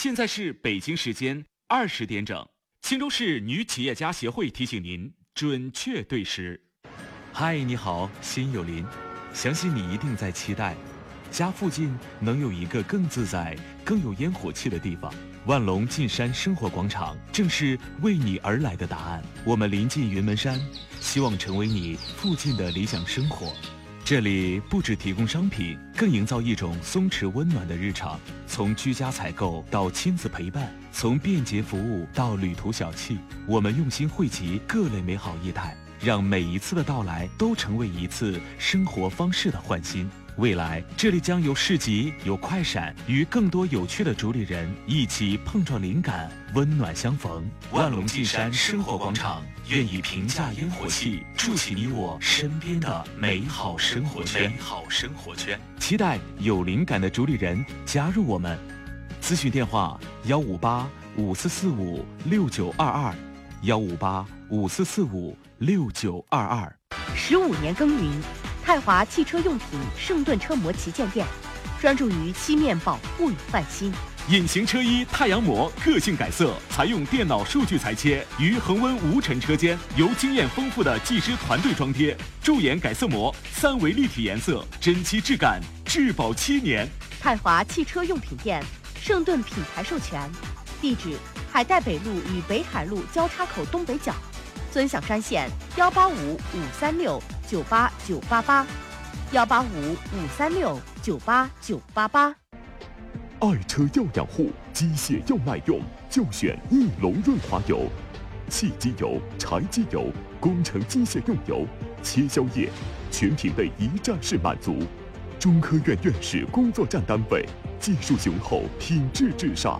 现在是北京时间20点整，青州市女企业家协会提醒您准确对时。嗨，你好，心有林，相信你一定在期待，家附近能有一个更自在、更有烟火气的地方。万隆进山生活广场正是为你而来的答案。我们临近云门山，希望成为你附近的理想生活。这里不只提供商品，更营造一种松弛温暖的日常。从居家采购到亲子陪伴，从便捷服务到旅途小憩，我们用心汇集各类美好业态，让每一次的到来都成为一次生活方式的焕新。未来，这里将有市集、有快闪，与更多有趣的主理人一起碰撞灵感，温暖相逢。万隆进山生活广场，愿以平价烟火气，筑起你我身边的美好生活圈。期待有灵感的主理人加入我们。咨询电话：158-5445-6922，158-5445-6922。 15年耕耘，泰华汽车用品圣盾车模旗舰店，专注于漆面保护与焕新。 隐形车衣太阳膜个性改色，采用电脑数据裁切，于恒温无尘车间由经验丰富的技师团队装贴，驻颜改色膜3维立体颜色，真漆质感，质保7年。 泰华汽车用品店，圣盾品牌授权，地址：海带北路与北海路交叉口东北角，尊享专线185-536-98988，185-536-98988。 爱车要养护，机械要耐用，就选翼龙润滑油。汽机油、柴机油、工程机械用油、切削液，全品类一站式满足。中科院院士工作站单位，技术雄厚，品质至上。